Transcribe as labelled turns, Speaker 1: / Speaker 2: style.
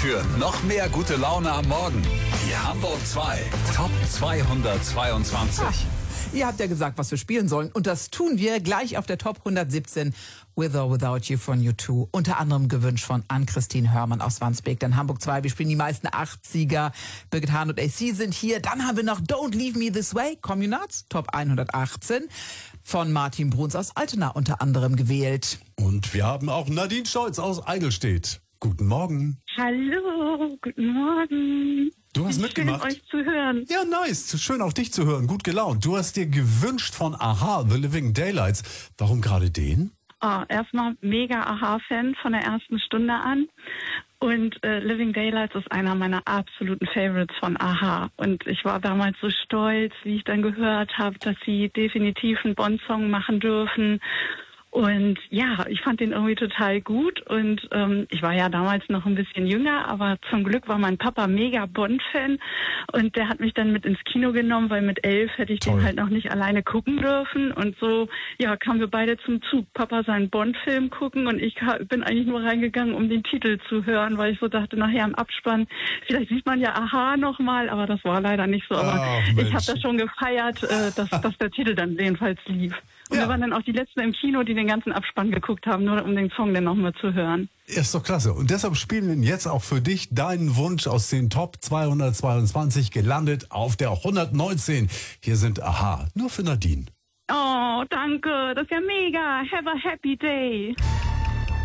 Speaker 1: Für noch mehr gute Laune am Morgen. Die Hamburg 2 Top 222.
Speaker 2: Ihr habt ja gesagt, was wir spielen sollen. Und das tun wir gleich auf der Top 117 With or Without You von U2. Unter anderem gewünscht von Ann-Christine Hörmann aus Wandsbek. Dann Hamburg 2, wir spielen die meisten 80er. Birgit Hahn und AC sind hier. Dann haben wir noch Don't Leave Me This Way, Communards, Top 118. Von Martin Bruns aus Altena unter anderem gewählt.
Speaker 3: Und wir haben auch Nadine Stolz aus Eidelstedt. Guten Morgen.
Speaker 4: Hallo, guten Morgen.
Speaker 3: Du hast mitgemacht.
Speaker 4: Schön, euch zu hören.
Speaker 3: Ja, nice. Schön auch dich zu hören. Gut gelaunt. Du hast dir gewünscht von Aha, The Living Daylights. Warum gerade den?
Speaker 4: Erstmal mega Aha-Fan von der ersten Stunde an. Und Living Daylights ist einer meiner absoluten Favorites von Aha. Und ich war damals so stolz, wie ich dann gehört habe, dass sie definitiv einen Bond-Song machen dürfen. Und ja, ich fand den irgendwie total gut und ich war ja damals noch ein bisschen jünger, aber zum Glück war mein Papa mega Bond-Fan und der hat mich dann mit ins Kino genommen, weil mit 11 hätte ich den halt noch nicht alleine gucken dürfen und so, ja, kamen wir beide zum Zug. Papa seinen Bond-Film gucken und ich bin eigentlich nur reingegangen, um den Titel zu hören, weil ich so dachte, nachher im Abspann, vielleicht sieht man ja Aha nochmal, aber das war leider nicht so. Aber ich habe das schon gefeiert, dass der Titel dann jedenfalls lief. Und wir waren dann auch die Letzten im Kino, die den ganzen Abspann geguckt haben, nur um den Song dann nochmal zu hören.
Speaker 3: Ist doch klasse. Und deshalb spielen wir jetzt auch für dich deinen Wunsch aus den Top 222 gelandet auf der 119. Hier sind Aha, nur für Nadine.
Speaker 4: Oh, danke. Das ist ja mega. Have a happy day.